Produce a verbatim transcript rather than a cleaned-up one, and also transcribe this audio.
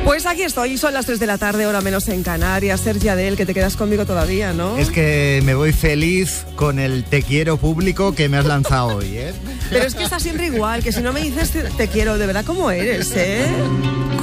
Pues aquí estoy, son las tres de la tarde, hora menos en Canarias. Sergi Adel, que te quedas conmigo todavía, ¿no? Es que me voy feliz con el te quiero público que me has lanzado hoy, ¿eh? Pero es que está siempre igual, que si no me dices te, te quiero, de verdad, ¿cómo eres, eh?